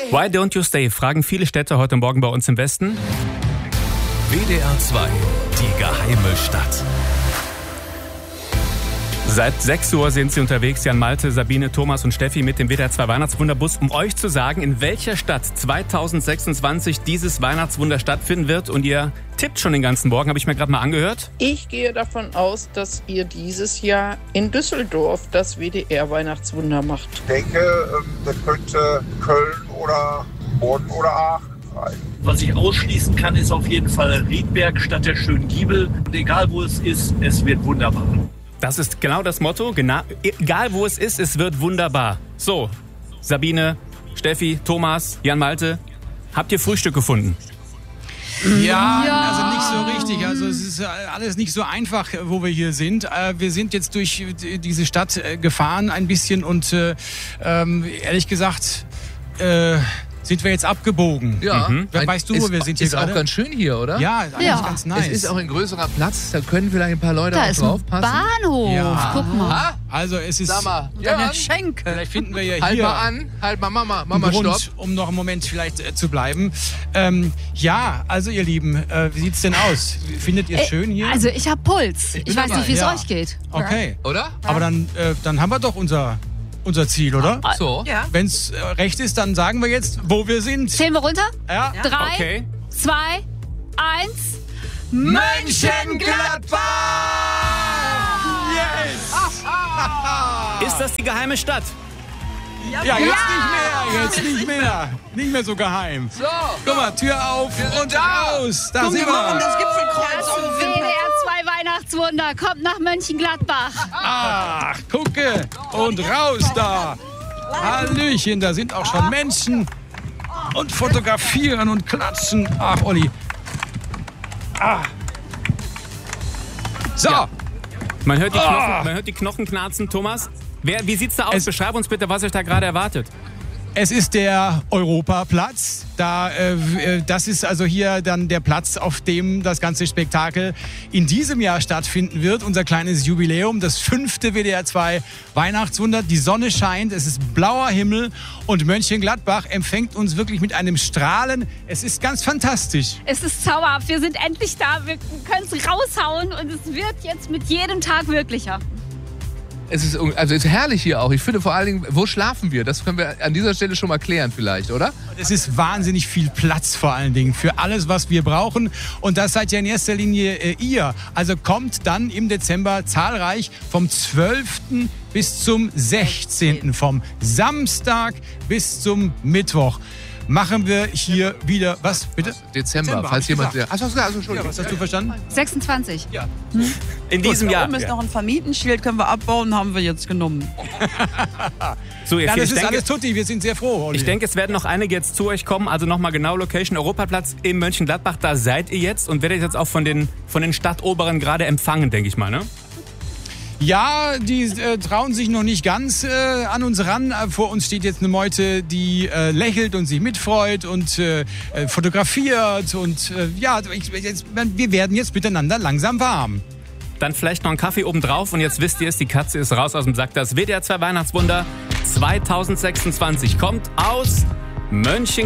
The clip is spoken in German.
Why don't you stay? Fragen viele Städte heute Morgen bei uns im Westen. WDR 2, die geheime Stadt. Seit 6 Uhr sind sie unterwegs, Jan Malte, Sabine, Thomas und Steffi mit dem WDR 2 Weihnachtswunderbus, um euch zu sagen, in welcher Stadt 2026 dieses Weihnachtswunder stattfinden wird. Und ihr tippt schon den ganzen Morgen, habe ich mir gerade mal angehört. Ich gehe davon aus, dass ihr dieses Jahr in Düsseldorf das WDR-Weihnachtswunder macht. Ich denke, das könnte Köln oder Bonn oder Aachen sein. Was ich ausschließen kann, ist auf jeden Fall Riedberg statt der schönen Giebel. Und egal wo es ist, es wird wunderbar. Das ist genau das Motto. Egal wo es ist, es wird wunderbar. So, Sabine, Steffi, Thomas, Jan Malte, habt ihr Frühstück gefunden? Ja, also nicht so richtig. Also es ist alles nicht so einfach, wo wir hier sind. Wir sind jetzt durch diese Stadt gefahren ein bisschen und ehrlich gesagt sind wir jetzt abgebogen. Ja. Weißt du, wo wir sind hier gerade? Ist auch ganz schön hier, oder? Ja, eigentlich ganz nice. Es ist auch ein größerer Platz, da können vielleicht ein paar Leute auch draufpassen. Da ist ein Bahnhof, Ja. guck mal. Also es ist... Sag mal, Deine Schenkel. Vielleicht finden wir ja halt hier... mal an, halt mal Mama, einen Grund, stopp. um noch einen Moment vielleicht zu bleiben. Ja, also ihr Lieben, wie sieht's denn aus? Findet ihr es schön hier? Also ich hab Puls. Ich weiß nicht, wie es euch geht. Okay. Oder? Aber dann haben wir doch unser Ziel, oder? So. Ja. Wenn es recht ist, dann sagen wir jetzt, wo wir sind. Zählen wir runter? Ja. 3, Okay. 2, 1. Mönchengladbach! Yes! Ist das die geheime Stadt? Ja, jetzt nicht mehr. Nicht mehr so geheim. So. Guck mal, Tür auf und raus. Da sind wir. Das Gipfelkreuz auf dem WDR 2 Weihnachtswunder kommt nach Mönchengladbach. Ach, gucke. Und raus da. Hallöchen, da sind auch schon Menschen. Und fotografieren und klatschen. Ach, Olli. So. Ja. Man hört die Knochen knarzen, Thomas. Wie sieht's da aus? Beschreib uns bitte, was euch da gerade erwartet. Es ist der Europaplatz. Das ist also hier dann der Platz, auf dem das ganze Spektakel in diesem Jahr stattfinden wird. Unser kleines Jubiläum, das 5. WDR 2 Weihnachtswunder. Die Sonne scheint, es ist blauer Himmel und Mönchengladbach empfängt uns wirklich mit einem Strahlen. Es ist ganz fantastisch. Es ist zauberhaft. Wir sind endlich da. Wir können es raushauen und es wird jetzt mit jedem Tag wirklicher. Es ist herrlich hier auch. Ich finde vor allen Dingen, wo schlafen wir? Das können wir an dieser Stelle schon mal klären vielleicht, oder? Es ist wahnsinnig viel Platz vor allen Dingen für alles, was wir brauchen. Und das seid ja in erster Linie ihr. Also kommt dann im Dezember zahlreich vom 12. bis zum 16. Vom Samstag bis zum Mittwoch. Machen wir hier wieder, was bitte? Dezember, falls jemand... Entschuldigung. Ja, was hast du verstanden? 26. Ja. In diesem Jahr. Da oben ist noch ein Vermietenschild, können wir abbauen, haben wir jetzt genommen. So, Ja, das ist alles tutti, wir sind sehr froh, Olli. Ich denke, es werden noch einige jetzt zu euch kommen. Also nochmal genau Location, Europaplatz in Mönchengladbach. Da seid ihr jetzt und werdet jetzt auch von den Stadtoberen gerade empfangen, denke ich mal, ne? Ja, die trauen sich noch nicht ganz an uns ran. Vor uns steht jetzt eine Meute, die lächelt und sich mitfreut und fotografiert. Und wir werden jetzt miteinander langsam warm. Dann vielleicht noch einen Kaffee obendrauf und jetzt wisst ihr es, die Katze ist raus aus dem Sack. Das WDR 2 Weihnachtswunder 2026 kommt aus Mönchengladbach.